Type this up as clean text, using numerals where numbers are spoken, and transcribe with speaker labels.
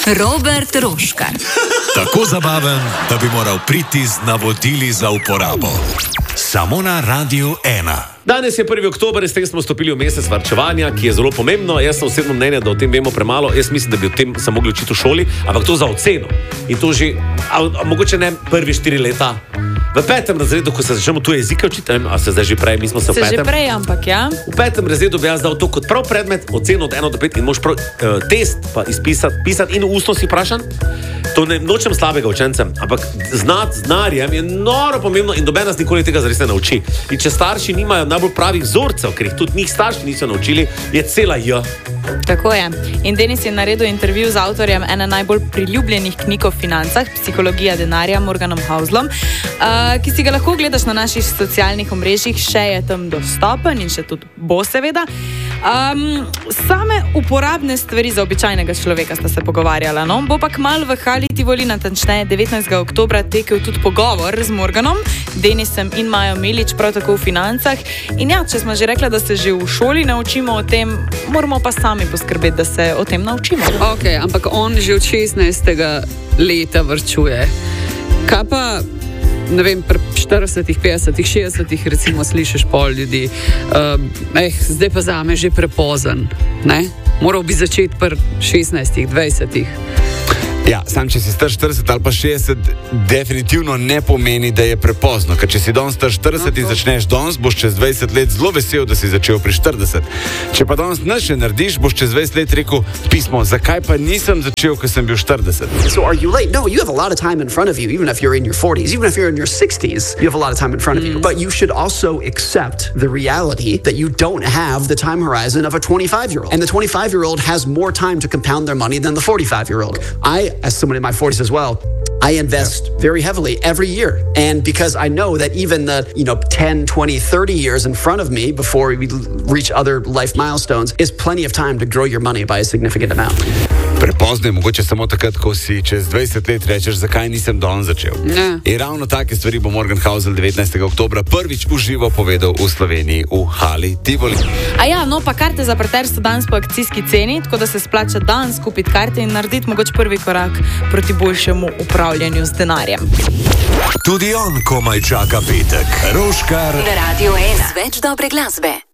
Speaker 1: Robert Roškar.
Speaker 2: Tako zabaven, da bi moral priti z navodili za uporabo. Samo na Radiu 1.
Speaker 3: Danes je 1. oktober, s tem smo stopili v mesec varčevanja, ki je zelo pomembno. Jaz sem osebno mnenja, da o tem vemo premalo. Jaz mislim, da bi o tem se mogli učiti v šoli, ampak to za oceno. In to že, mogoče ne prvi 4 leta. V 5. razredu, ko se začnemo tu jezike učiti, a se zdaj že prej, mi smo se v 5.
Speaker 4: Se že prej, ampak ja.
Speaker 3: V 5. razredu bi jaz dal to kot prav predmet, oceno od 1 do 5 in moš prav test pa pisati in ustno si vprašan. To ne nočem slabega učencem, ampak znati znarjem je noro pomembno in noben nas nikoli tega zares ne nauči. In če starši nimajo najbolj pravih vzorcev, ker jih tudi njih starši niso naučili, je cela J.
Speaker 4: Tako je. In Denis je naredil intervju z avtorjem ene najbolj priljubljenih knjig o financah, Psihologija denarja, Morganom Houselom, ki si ga lahko gledaš na naših socialnih omrežjih, še je tam dostopen in še tudi bo seveda. Same uporabne stvari za običajnega človeka sta se pogovarjala, no? Bo pa kmalu v Hali Tivoli, natančneje 19. oktobra, tekel tudi pogovor z Morganom, Denisem in Majo Milič, prav tako v financah. In ja, če smo že rekla, da se že v šoli naučimo o tem, moramo pa sami poskrbeti, da se o tem naučimo.
Speaker 5: Ok, ampak on že od 16. leta varčuje. Kaj pa, ne vem, pri 40, 50, 60 recimo slišiš pol ljudi, zdaj pa zame že prepozen, ne? Moral bi začeti pri 16, 20.
Speaker 6: Ja, sam če si star 40 ali pa 60, definitivno ne pomeni, da je prepozno. Ker če si danes star 40 in začneš danes, boš čez 20 let zelo vesel, da si začel pri 40. Če pa danes nič ne narediš, boš čez 20 let rekel pismo, zakaj pa nisem začel, ko sem bil 40.
Speaker 7: So are you late? No, you have a lot of time in front of you, even if you're in your 40s, even if you're in your 60s, you have a lot of time in front of you. But you should also accept the reality that you don't have the time horizon of a 25-year-old. And the 25-year-old has more time to compound their money than the 45-year-old. As someone in my 40s as well, I invest very heavily every year. And because I know that even the, 10, 20, 30 years in front of me before we reach other life milestones is plenty of time to grow your money by a significant amount.
Speaker 6: Prepozno je mogoče samo takrat, ko si čez 20 let rečeš, zakaj nisem danes začel. In ravno take stvari bo Morgan Housel 19. oktobra prvič v živo povedal v Sloveniji v Hali Tivoli.
Speaker 4: A ja, no pa karte za parter so danes po akcijski ceni, tako da se splača danes kupiti karte in narediti mogoče prvi korak proti boljšemu upravljanju z denarjem.
Speaker 2: Tudi on komaj čaka petek. Roškar
Speaker 1: Na Radiu 1. Več dobre glasbe.